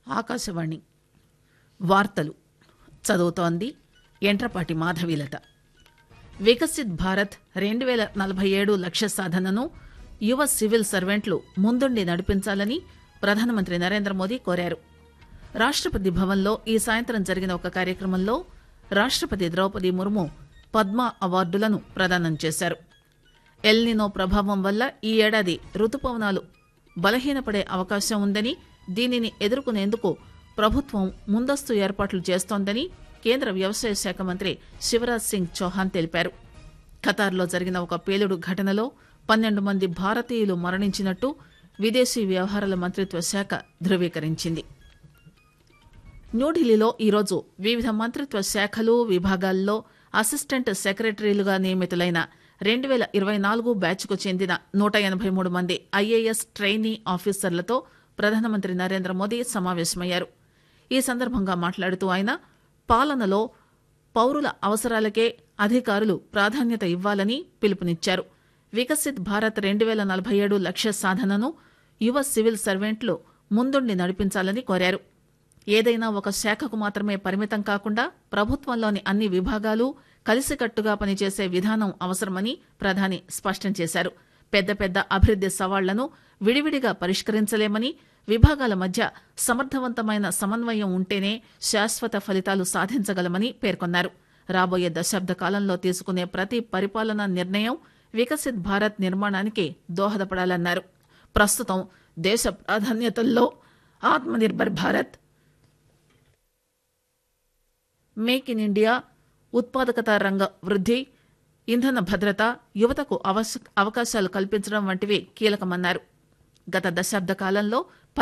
ఆకాశవాణి వార్తలు చదువుతోంది ఎంట్రపాటి మాధవీలత. వికసిత్ భారత్ 2047 లక్ష్య సాధనను యువ సివిల్ సర్వెంట్లు ముందుండి నడిపించాలని ప్రధానమంత్రి నరేంద్ర మోదీ కోరారు. రాష్టపతి భవన్లో ఈ సాయంత్రం జరిగిన ఒక కార్యక్రమంలో రాష్టపతి ద్రౌపది ముర్ము పద్మ అవార్డులను ప్రదానం చేశారు. ఎల్నినో ప్రభావం వల్ల ఈ ఏడాది రుతుపవనాలు బలహీనపడే అవకాశం ఉందని, దీనిని ఎదుర్కొనేందుకు ప్రభుత్వం ముందస్తు ఏర్పాట్లు చేస్తోందని కేంద్ర వ్యవసాయ శాఖ మంత్రి శివరాజ్ సింగ్ చౌహాన్ తెలిపారు. ఖతార్లో జరిగిన ఒక పేలుడు ఘటనలో 12 మంది భారతీయులు మరణించినట్టు విదేశీ వ్యవహారాల మంత్రిత్వ శాఖ ధృవీకరించింది. న్యూఢిల్లీలో ఈరోజు వివిధ మంత్రిత్వ శాఖలు, విభాగాల్లో అసిస్టెంట్ సెక్రటరీలుగా నియమితులైన 2024 బ్యాచ్కు చెందిన 183 మంది ఐఏఎస్ ట్రైనీ ఆఫీసర్లతో ప్రధానమంత్రి నరేంద్ర మోదీ సమావేశమయ్యారు. ఈ సందర్భంగా మాట్లాడుతూ ఆయన పాలనలో పౌరుల అవసరాలకే అధికారులు ప్రాధాన్యత ఇవ్వాలని పిలుపునిచ్చారు. వికసిత్ భారత్ 2047 లక్ష్య సాధనను యువ సివిల్ సర్వెంట్లు ముందుండి నడిపించాలని కోరారు. ఏదైనా ఒక శాఖకు మాత్రమే పరిమితం కాకుండా ప్రభుత్వంలోని అన్ని విభాగాలు కలిసికట్టుగా పనిచేసే విధానం అవసరమని ప్రధాని స్పష్టం చేశారు. పెద్ద పెద్ద అభివృద్ది సవాళ్లను విడివిడిగా పరిష్కరించలేమని, విభాగాల మధ్య సమర్థవంతమైన సమన్వయం ఉంటేనే శాశ్వత ఫలితాలు సాధించగలమని పేర్కొన్నారు. రాబోయే దశాబ్ద కాలంలో తీసుకునే ప్రతి పరిపాలనా నిర్ణయం వికసిత్ భారత్ నిర్మాణానికి దోహదపడాలన్నారు. ప్రస్తుతం దేశ ప్రాధాన్యతల్లో Atmanirbhar Bharat, make in India, ఉత్పాదకత రంగ వృద్ధి, ఇంధన భద్రత, యువతకు అవకాశాలు కల్పించడం వంటివి కీలకమన్నారు. గత దశాబ్ద కాలంలో